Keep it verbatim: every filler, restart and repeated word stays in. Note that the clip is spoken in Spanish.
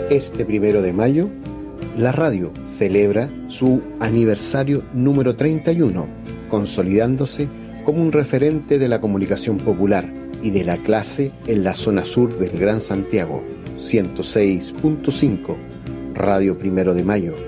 Este primero de mayo, la radio celebra su aniversario número treinta y uno, consolidándose como un referente de la comunicación popular y de la clase en la zona sur del Gran Santiago. ciento seis punto cinco, Radio Primero de Mayo.